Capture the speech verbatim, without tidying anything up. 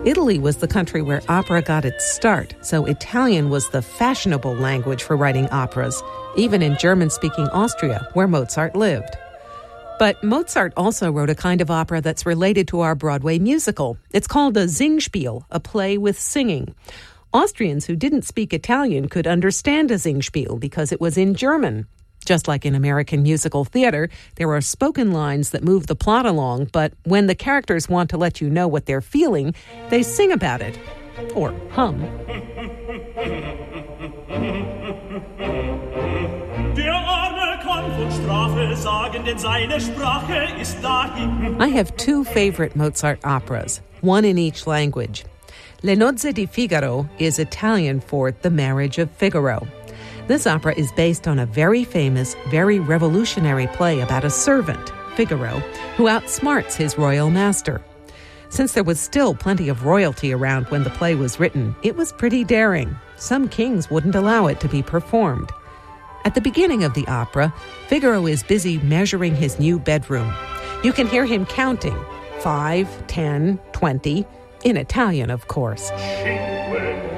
Italy was the country where opera got its start, so Italian was the fashionable language for writing operas, even in German-speaking Austria, where Mozart lived. But Mozart also wrote a kind of opera that's related to our Broadway musical. It's called a Singspiel, a play with singing. Austrians who didn't speak Italian could understand a Singspiel because it was in German. Just like in American musical theater, there are spoken lines that move the plot along, but when the characters want to let you know what they're feeling, they sing about it. Or hum. I have two favorite Mozart operas, one in each language. Le Nozze di Figaro is Italian for The Marriage of Figaro. This opera is based on a very famous, very revolutionary play about a servant, Figaro, who outsmarts his royal master. Since there was still plenty of royalty around when the play was written, it was pretty daring. Some kings wouldn't allow it to be performed. At the beginning of the opera, Figaro is busy measuring his new bedroom. You can hear him counting, five, ten, twenty, in Italian, of course.